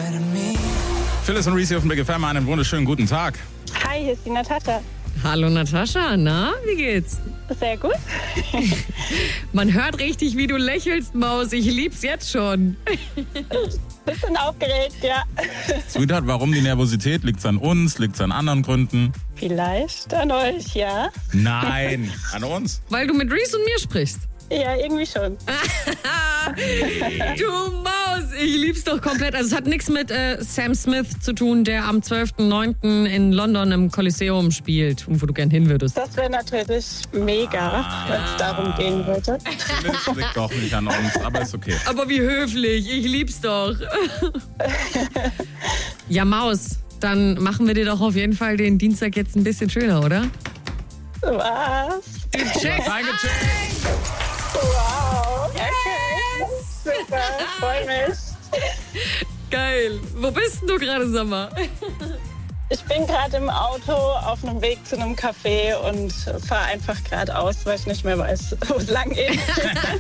Phyllis und Reese auf dem Big FM, einen wunderschönen guten Tag. Hi, hier ist die Natascha. Hallo Natascha, na, wie geht's? Sehr gut. Man hört richtig, wie du lächelst, Maus. Ich lieb's jetzt schon. Bisschen aufgeregt, ja. Sweetheart, warum die Nervosität? Liegt's an uns? Liegt's an anderen Gründen? Vielleicht an euch, ja. Nein, an uns. Weil du mit Reese und mir sprichst. Ja, irgendwie schon. Du Maus, ich lieb's doch komplett. Also es hat nichts mit Sam Smith zu tun, der am 12.09. in London im Kolosseum spielt und wo du gern hin würdest. Das wäre natürlich mega, wenn es darum gehen würde. Das liegt doch nicht an uns, aber ist okay. Aber wie höflich, ich lieb's doch. Ja, Maus, dann machen wir dir doch auf jeden Fall den Dienstag jetzt ein bisschen schöner, oder? Was? Du checkst Eingecheckt. Wow. Okay. Super, freue mich. Geil. Wo bist denn du gerade, Sommer? Ich bin gerade im Auto auf einem Weg zu einem Café und fahre einfach geradeaus, weil ich nicht mehr weiß, wo es lang geht.